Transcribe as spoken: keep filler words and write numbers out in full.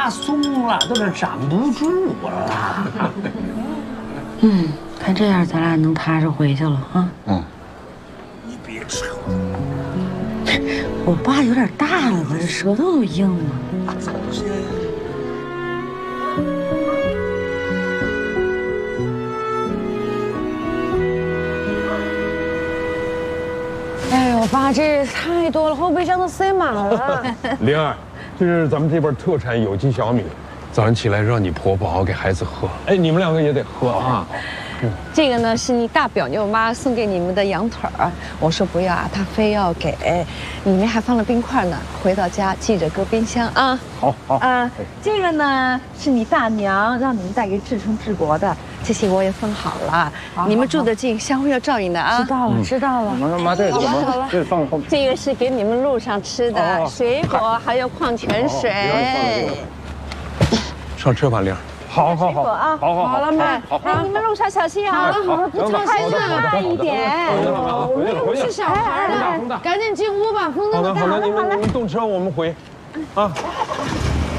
松了，都是站不住了。 嗯，看这样，咱俩能踏实回去了啊。 嗯。你别扯。 我爸有点大了吧，这舌头都硬了。 走先。 哎呦，爸，这太多了，后备箱都塞满了。 灵儿，这是咱们这边特产有机小米，早上起来让你婆婆熬给孩子喝。哎，你们两个也得喝啊。 嗯、这个呢是你大表妞妈送给你们的羊腿儿，我说不要啊，她非要给，里面还放了冰块呢。回到家记着搁冰箱啊。 好，好啊，这个呢是你大娘让你们带给志成、志国的，这些我也分好了。好你们住得近，相互要照应的啊。 知道了，知道了。 妈妈，这怎么？这放后。 这个是给你们路上吃的、哦、水果，还有矿泉水。 上车吧，玲。好好好啊，好好好了没？哎， 你们路上小心啊！ 好了，不超开车慢一点。 我们又不是小孩了，赶紧进屋吧。 好的好的，你们你们动车我们回，啊。